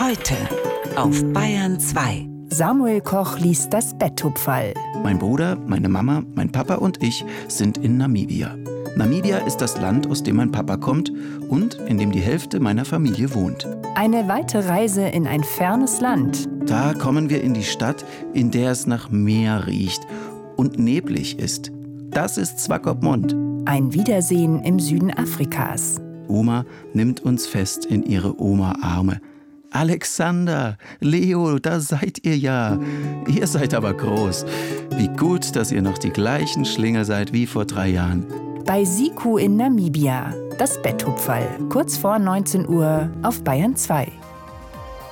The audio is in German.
Heute auf Bayern 2. Samuel Koch liest das Betthupferl. Mein Bruder, meine Mama, mein Papa und ich sind in Namibia. Namibia ist das Land, aus dem mein Papa kommt und in dem die Hälfte meiner Familie wohnt. Eine weite Reise in ein fernes Land. Da kommen wir in die Stadt, in der es nach Meer riecht und neblig ist. Das ist Swakopmund. Ein Wiedersehen im Süden Afrikas. Oma nimmt uns fest in ihre Oma-Arme. Alexander, Leo, da seid ihr ja. Ihr seid aber groß. Wie gut, dass ihr noch die gleichen Schlingel seid wie vor 3 Jahren. Bei Siku in Namibia. Das Betthupferl. Kurz vor 19 Uhr auf Bayern 2.